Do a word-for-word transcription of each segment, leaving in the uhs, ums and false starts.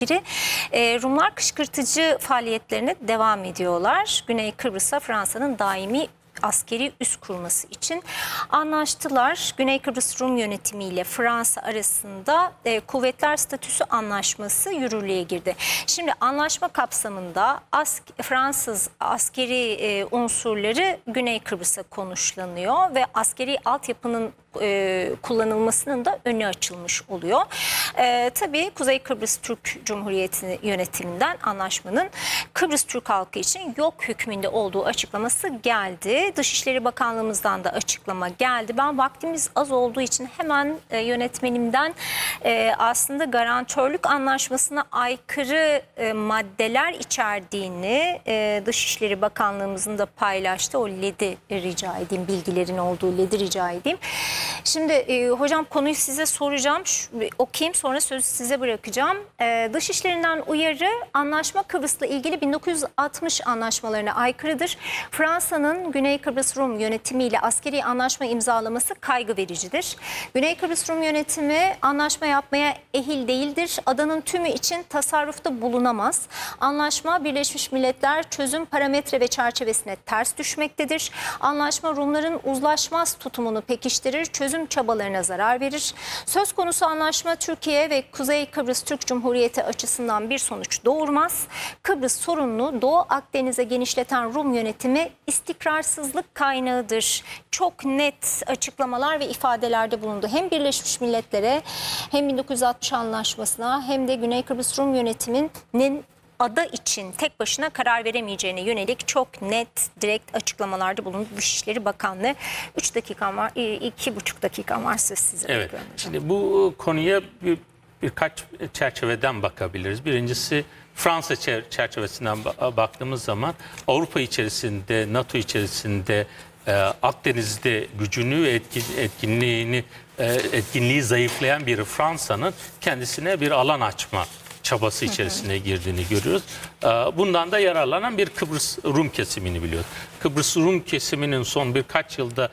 biri. E, Rumlar kışkırtıcı faaliyetlerine devam ediyorlar. Güney Kıbrıs'a Fransa'nın daimi askeri üs kurması için anlaştılar. Güney Kıbrıs Rum yönetimiyle Fransa arasında e, kuvvetler statüsü anlaşması yürürlüğe girdi. Şimdi anlaşma kapsamında ask Fransız askeri e, unsurları Güney Kıbrıs'a konuşlanıyor ve askeri altyapının e, kullanılmasının da önü açılmış oluyor. E, tabii Kuzey Kıbrıs Türk Cumhuriyeti yönetiminden anlaşmanın Kıbrıs Türk halkı için yok hükmünde olduğu açıklaması geldi. Dışişleri Bakanlığımızdan da açıklama geldi. Ben vaktimiz az olduğu için hemen e, yönetmenimden e, aslında garantörlük anlaşmasına aykırı e, maddeler içerdiğini e, Dışişleri Bakanlığımızın da paylaştı. O L E D'yi rica edeyim, bilgilerin olduğu L E D'yi rica edeyim. Şimdi e, hocam konuyu size soracağım, Şu, okuyayım sonra sözü size bırakacağım. E, Dışişlerinden uyarı, anlaşma Kıbrıs'la ilgili bin dokuz yüz altmış anlaşmalarına aykırıdır. Fransa'nın Güney Kıbrıs Rum yönetimiyle askeri anlaşma imzalaması kaygı vericidir. Güney Kıbrıs Rum yönetimi anlaşma yapmaya ehil değildir. Adanın tümü için tasarrufta bulunamaz. Anlaşma Birleşmiş Milletler çözüm parametre ve çerçevesine ters düşmektedir. Anlaşma Rumların uzlaşmaz tutumunu pekiştirir, çözüm çabalarına zarar verir. Söz konusu anlaşma Türkiye ve Kuzey Kıbrıs Türk Cumhuriyeti açısından bir sonuç doğurmaz. Kıbrıs sorununu Doğu Akdeniz'e genişleten Rum yönetimi istikrarsızlık kaynağıdır. Çok net açıklamalar ve ifadelerde bulundu. Hem Birleşmiş Milletler'e hem bin dokuz yüz altmış anlaşmasına hem de Güney Kıbrıs Rum yönetiminin ada için tek başına karar veremeyeceğine yönelik çok net, direkt açıklamalarda bulundu Dışişleri Bakanlığı. üç dakikam var, iki buçuk dakikam var, söz size. Evet, şimdi bu konuya bir, birkaç çerçeveden bakabiliriz. Birincisi Fransa çerçevesinden baktığımız zaman Avrupa içerisinde, NATO içerisinde, e, Akdeniz'de gücünü ve etkin, etkinliğini, e, etkinliği zayıflayan bir Fransa'nın kendisine bir alan açma çabası içerisine girdiğini görüyoruz. Bundan da yararlanan bir Kıbrıs Rum kesimini biliyoruz. Kıbrıs Rum kesiminin son birkaç yılda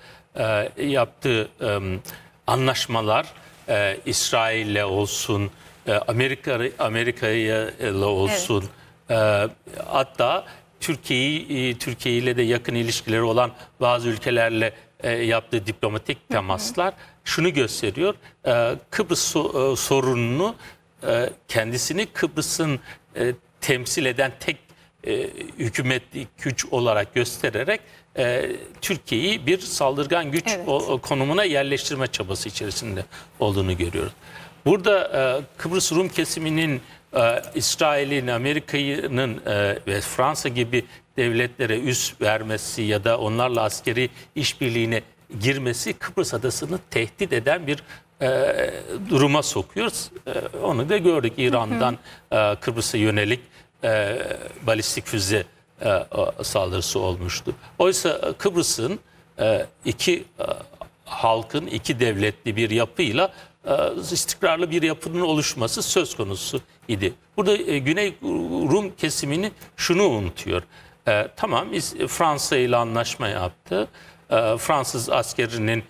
yaptığı anlaşmalar, İsrail'le olsun, Amerika Amerika ile olsun, evet. Hatta Türkiye Türkiye ile de yakın ilişkileri olan bazı ülkelerle yaptığı diplomatik temaslar hı hı. şunu gösteriyor: Kıbrıs sorununu, kendisini Kıbrıs'ın e, temsil eden tek e, hükümetli güç olarak göstererek e, Türkiye'yi bir saldırgan güç evet. o, konumuna yerleştirme çabası içerisinde olduğunu görüyoruz. Burada e, Kıbrıs Rum kesiminin e, İsrail'in, Amerika'nın e, ve Fransa gibi devletlere üs vermesi ya da onlarla askeri işbirliğine girmesi Kıbrıs adasını tehdit eden bir E, duruma sokuyoruz. E, onu da gördük. İran'dan e, Kıbrıs'a yönelik e, balistik füze e, saldırısı olmuştu. Oysa Kıbrıs'ın e, iki e, halkın, iki devletli bir yapıyla e, istikrarlı bir yapının oluşması söz konusu idi. Burada e, Güney Rum kesimini şunu unutuyor. E, tamam, Fransa ile anlaşma yaptı. E, Fransız askerinin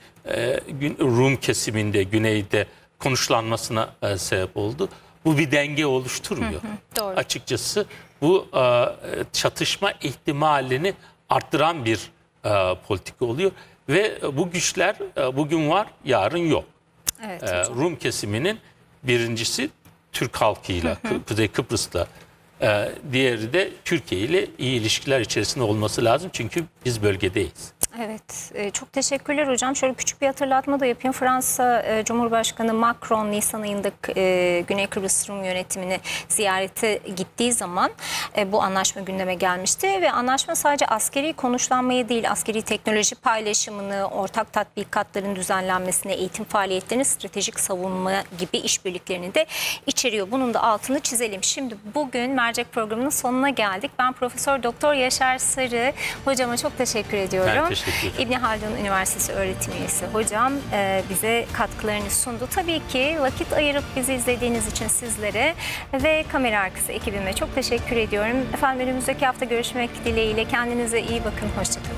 Rum kesiminde, güneyde konuşlanmasına sebep oldu. Bu bir denge oluşturmuyor. Hı hı, doğru. Açıkçası bu çatışma ihtimalini arttıran bir politika oluyor. Ve bu güçler bugün var, yarın yok. Evet, Rum kesiminin birincisi Türk halkıyla, hı hı. Kuzey Kıbrıs'la, diğeri de Türkiye ile iyi ilişkiler içerisinde olması lazım. Çünkü biz bölgedeyiz. Evet, çok teşekkürler hocam. Şöyle küçük bir hatırlatma da yapayım. Fransa Cumhurbaşkanı Macron Nisan ayında Güney Kıbrıs Rum yönetimini ziyarete gittiği zaman bu anlaşma gündeme gelmişti ve anlaşma sadece askeri konuşlanmaya değil, askeri teknoloji paylaşımını, ortak tatbikatların düzenlenmesine, eğitim faaliyetlerini, stratejik savunma gibi işbirliklerini de içeriyor. Bunun da altını çizelim. Şimdi bugün mercek programının sonuna geldik. Ben Profesör Doktor Yaşar Sarı hocama çok teşekkür ediyorum. Ben teşekkür İbn Haldun Üniversitesi öğretim üyesi hocam e, bize katkılarını sundu. Tabii ki vakit ayırıp bizi izlediğiniz için sizlere ve kamera arkası ekibime çok teşekkür ediyorum. Efendim önümüzdeki hafta görüşmek dileğiyle. Kendinize iyi bakın. Hoşçakalın.